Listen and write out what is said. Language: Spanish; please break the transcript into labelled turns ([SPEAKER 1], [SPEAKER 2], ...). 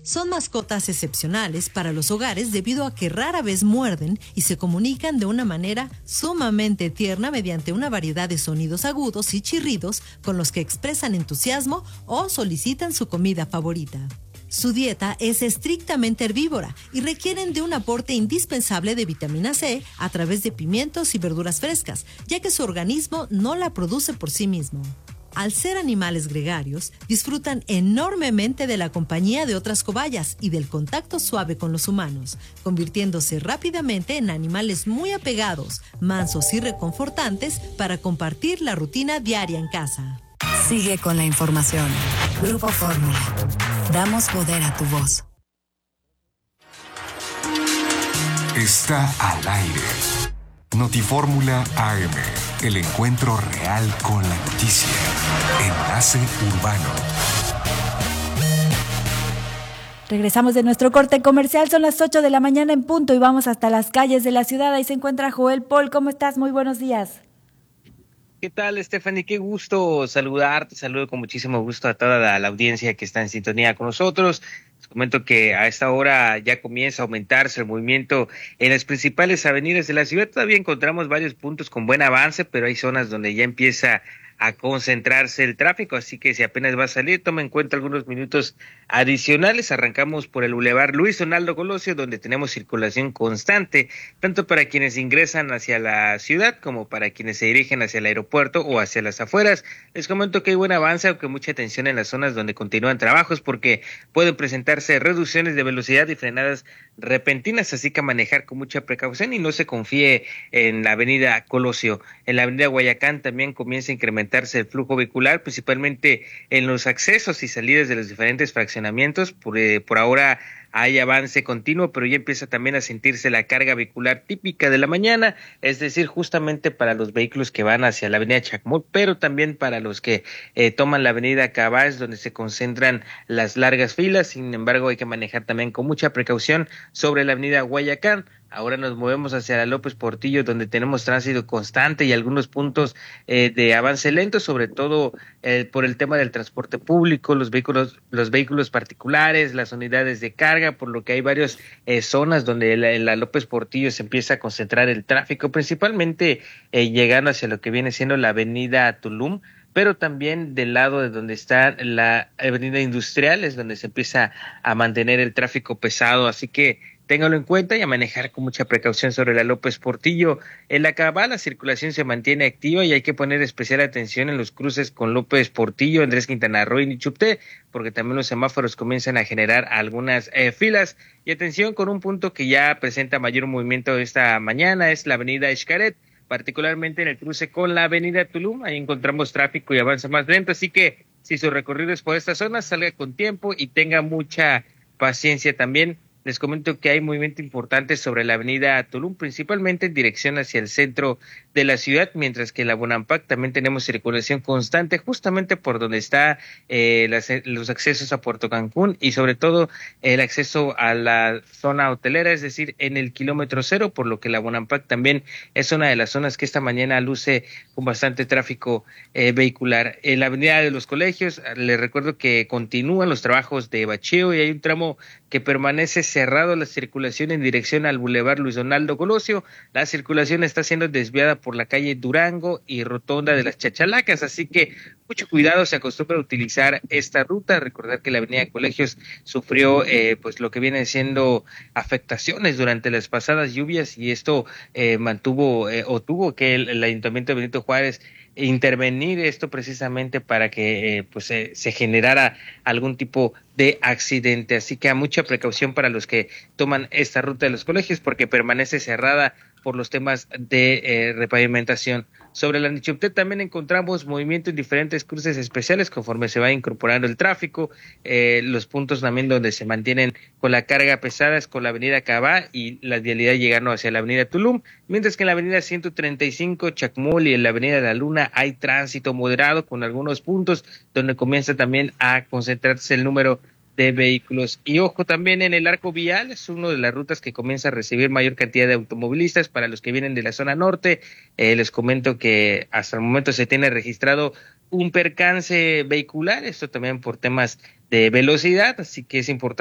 [SPEAKER 1] Son mascotas excepcionales para los hogares debido a que rara vez muerden y se comunican de una manera sumamente tierna mediante una variedad de sonidos agudos y chirridos con los que expresan entusiasmo o solicitan su comida favorita. Su dieta es estrictamente herbívora y requieren de un aporte indispensable de vitamina C a través de pimientos y verduras frescas, ya que su organismo no la produce por sí mismo. Al ser animales gregarios, disfrutan enormemente de la compañía de otras cobayas y del contacto suave con los humanos, convirtiéndose rápidamente en animales muy apegados, mansos y reconfortantes para compartir la rutina diaria en casa.
[SPEAKER 2] Sigue con la información. Grupo Fórmula. Damos poder a tu voz.
[SPEAKER 3] Está al aire. Notifórmula AM, el encuentro real con la noticia. Enlace Urbano.
[SPEAKER 4] Regresamos de nuestro corte comercial, son las 8 de la mañana en punto y vamos hasta las calles de la ciudad. Ahí se encuentra Joel Paul. ¿Cómo estás? Muy buenos días.
[SPEAKER 5] ¿Qué tal, Stephanie? Qué gusto saludarte. Saludo con muchísimo gusto a toda la audiencia que está en sintonía con nosotros. Les comento que a esta hora ya comienza a aumentarse el movimiento en las principales avenidas de la ciudad. Todavía encontramos varios puntos con buen avance, pero hay zonas donde ya empieza a concentrarse el tráfico, así que si apenas va a salir, toma en cuenta algunos minutos adicionales. Arrancamos por el Boulevard Luis Donaldo Colosio, donde tenemos circulación constante, tanto para quienes ingresan hacia la ciudad como para quienes se dirigen hacia el aeropuerto o hacia las afueras. Les comento que hay buen avance, aunque mucha atención en las zonas donde continúan trabajos, porque pueden presentarse reducciones de velocidad y frenadas repentinas, así que a manejar con mucha precaución y no se confíe en la avenida Colosio. En la avenida Guayacán también comienza a incrementarse el flujo vehicular, principalmente en los accesos y salidas de los diferentes fraccionamientos. Por ahora hay avance continuo, pero ya empieza también a sentirse la carga vehicular típica de la mañana, es decir, justamente para los vehículos que van hacia la avenida Chacmol, pero también para los que toman la avenida Cabás, donde se concentran las largas filas. Sin embargo, hay que manejar también con mucha precaución sobre la avenida Guayacán. Ahora nos movemos hacia la López Portillo, donde tenemos tránsito constante y algunos puntos de avance lento, sobre todo por el tema del transporte público, los vehículos particulares, las unidades de carga, por lo que hay varias zonas donde en la López Portillo se empieza a concentrar el tráfico, principalmente llegando hacia lo que viene siendo la avenida Tulum, pero también del lado de donde está la avenida Industrial es donde se empieza a mantener el tráfico pesado, así que téngalo en cuenta y a manejar con mucha precaución sobre la López Portillo. En la Cabal la circulación se mantiene activa y hay que poner especial atención en los cruces con López Portillo, Andrés Quintana Roo y Nichupté, porque también los semáforos comienzan a generar algunas filas. Y atención con un punto que ya presenta mayor movimiento esta mañana, es la avenida Xcaret, particularmente en el cruce con la avenida Tulum. Ahí encontramos tráfico y avanza más lento, así que si su recorrido es por esta zona, salga con tiempo y tenga mucha paciencia también. Les comento que hay movimiento importante sobre la avenida Tulum, principalmente en dirección hacia el centro de la ciudad, mientras que en la Bonampak también tenemos circulación constante justamente por donde está los accesos a Puerto Cancún y sobre todo el acceso a la zona hotelera, es decir, en el kilómetro cero, por lo que la Bonampak también es una de las zonas que esta mañana luce con bastante tráfico vehicular. En la avenida de los Colegios, les recuerdo que continúan los trabajos de bacheo y hay un tramo que permanece cerrado la circulación en dirección al Boulevard Luis Donaldo Colosio. La circulación está siendo desviada por la calle Durango y Rotonda de las Chachalacas, así que mucho cuidado, se acostumbra a utilizar esta ruta. Recordar que la avenida de Colegios sufrió pues lo que viene siendo afectaciones durante las pasadas lluvias y esto tuvo que el Ayuntamiento de Benito Juárez intervenir esto precisamente para que se generara algún tipo de accidente, así que a mucha precaución para los que toman esta ruta de los Colegios porque permanece cerrada por los temas de repavimentación. Sobre la Nichupté también encontramos movimiento en diferentes cruces especiales conforme se va incorporando el tráfico, los puntos también donde se mantienen con la carga pesada es con la avenida Cabá y la vialidad llegando hacia la avenida Tulum, mientras que en la avenida 135 Chacmol y en la avenida La Luna hay tránsito moderado con algunos puntos donde comienza también a concentrarse el número de vehículos. Y ojo, también en el arco vial es una de las rutas que comienza a recibir mayor cantidad de automovilistas. Para los que vienen de la zona norte, les comento que hasta el momento se tiene registrado un percance vehicular, esto también por temas de velocidad, así que es importante